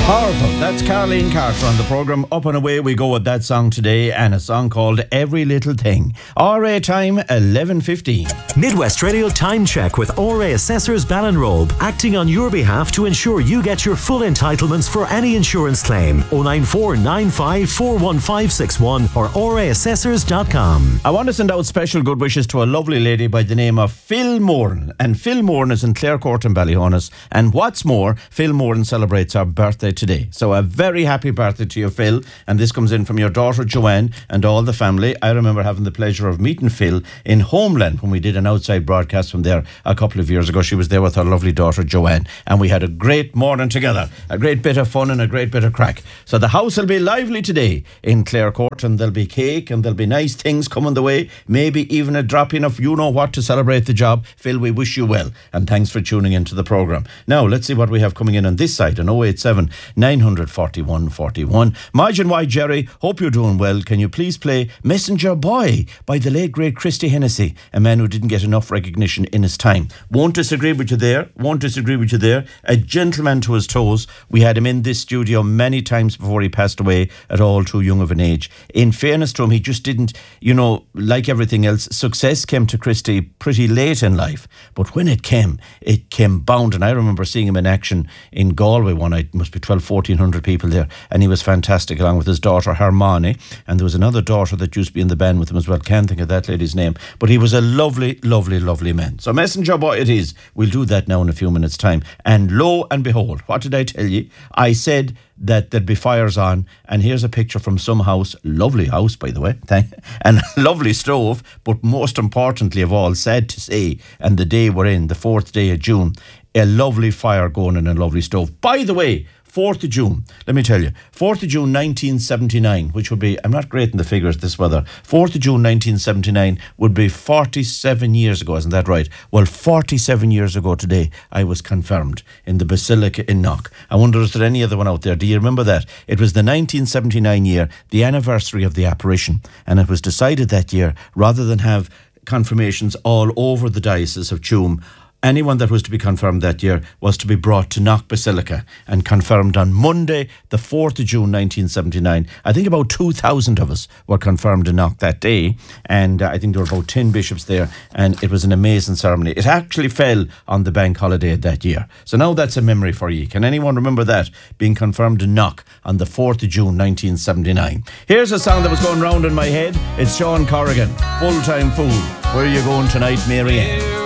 Powerful. That's Carleen Carter on the programme. Up and away we go with that song today, and a song called Every Little Thing. RA time 11:15. Midwest Radio Time Check with RA Assessors Ballinrobe, acting on your behalf to ensure you get your full entitlements for any insurance claim. 094 95 41561 or raassessors.com. I want to send out special good wishes to a lovely lady by the name of Phil Moran. And Phil Moran is in Clarecourt in Ballyhonus. And what's more, Phil Moran celebrates her birthday today. So a very happy birthday to you, Phil. And this comes in from your daughter Joanne and all the family. I remember having the pleasure of meeting Phil in Homeland when we did an outside broadcast from there a couple of years ago. She was there with her lovely daughter Joanne, and we had a great morning together, a great bit of fun and a great bit of crack. So the house will be lively today in Clarecourt, and there'll be cake and there'll be nice things coming the way, maybe even a drop-in of you know what to celebrate the job. Phil, we wish you well, and thanks for tuning into the programme. Now let's see what we have coming in on this side on 087 941 41. Margin Y Jerry, hope you're doing well. Can you please play Messenger Boy by the late great Christy Hennessy, a man who didn't get enough recognition in his time. Won't disagree with you there. A gentleman to his toes. We had him in this studio many times before he passed away at all too young of an age. In fairness to him, he just didn't, like everything else, success came to Christy pretty late in life. But when it came bound. And I remember seeing him in action in Galway one night. It must be 1,400 people there. And he was fantastic, along with his daughter Hermione. And there was another daughter that used to be in the band with him as well. Can't think of that lady's name. But he was a lovely, lovely, lovely man. So Messenger Boy it is. We'll do that now in a few minutes' time. And lo and behold, what did I tell you? I said that there'd be fires on, and here's a picture from some house, lovely house by the way, and lovely stove, but most importantly of all, sad to say, and the day we're in, the 4th day of June, a lovely fire going in a lovely stove. By the way, 4th of June, let me tell you, 4th of June 1979, which would be, I'm not great in the figures this weather, 4th of June 1979 would be 47 years ago, isn't that right? Well, 47 years ago today, I was confirmed in the Basilica in Knock. I wonder, is there any other one out there? Do you remember that? It was the 1979 year, the anniversary of the apparition, and it was decided that year, rather than have confirmations all over the Diocese of Tuam, anyone that was to be confirmed that year was to be brought to Knock Basilica and confirmed on Monday, the 4th of June 1979. I think about 2,000 of us were confirmed in Knock that day, and I think there were about 10 bishops there, and it was an amazing ceremony. It actually fell on the bank holiday that year. So now that's a memory for you. Can anyone remember that, being confirmed in Knock on the 4th of June 1979? Here's a song that was going round in my head. It's Sean Corrigan, Full-Time Fool. Where are you going tonight, Mary Ann?